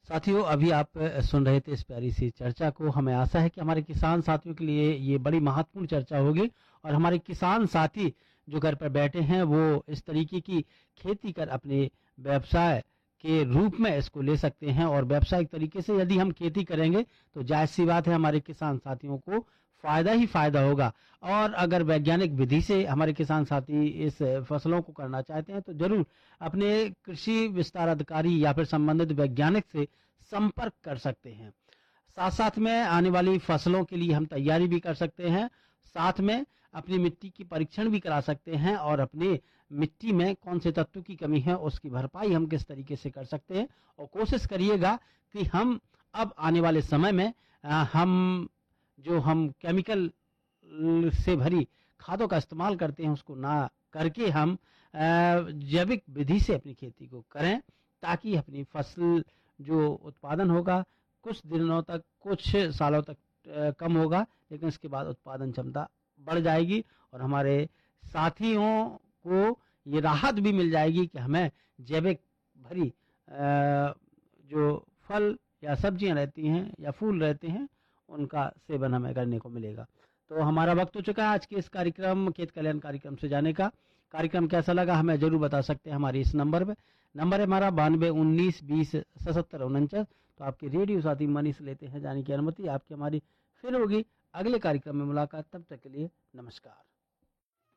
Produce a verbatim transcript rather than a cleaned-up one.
साथियों, अभी आप अ, सुन रहे थे इस प्यारी सी चर्चा को। हमें आशा है कि हमारे किसान साथियों के लिए ये बड़ी महत्वपूर्ण चर्चा होगी और हमारे किसान साथी जो घर पर बैठे हैं वो इस तरीके की खेती कर अपने व्यवसाय के रूप में इसको ले सकते हैं। और व्यावसायिक तरीके से यदि हम खेती करेंगे तो जायज़ सी बात है हमारे किसान साथियों को फायदा ही फायदा होगा। और अगर वैज्ञानिक विधि से हमारे किसान साथी इस फसलों को करना चाहते हैं तो जरूर अपने कृषि विस्तार अधिकारी या फिर संबंधित वैज्ञानिक से संपर्क कर सकते हैं। साथ साथ में आने वाली फसलों के लिए हम तैयारी भी कर सकते हैं। साथ में अपनी मिट्टी की परीक्षण भी करा सकते हैं और अपने मिट्टी में कौन से तत्व की कमी है उसकी भरपाई हम किस तरीके से कर सकते हैं। और कोशिश करिएगा कि हम अब आने वाले समय में आ, हम जो हम केमिकल से भरी खादों का इस्तेमाल करते हैं उसको ना करके हम जैविक विधि से अपनी खेती को करें, ताकि अपनी फसल जो उत्पादन होगा कुछ दिनों तक, कुछ सालों तक कम होगा, लेकिन इसके बाद उत्पादन क्षमता बढ़ जाएगी और हमारे साथियों को ये राहत भी मिल जाएगी कि हमें जैविक भरी जो फल या सब्जियां रहती हैं या फूल रहते हैं उनका सेवन हमें करने को मिलेगा। तो हमारा वक्त हो चुका है आज के इस कार्यक्रम खेत कल्याण कार्यक्रम से जाने का। कार्यक्रम कैसा लगा हमें जरूर बता सकते हैं हमारे इस नंबर पे। नंबर है हमारा बानवे उन्नीस बीस सतहत्तर उनचास। तो आपके रेडियो साथी मनीष लेते हैं जाने की अनुमति। आपकी हमारी फिर होगी अगले कार्यक्रम में मुलाकात, तब तक के लिए नमस्कार।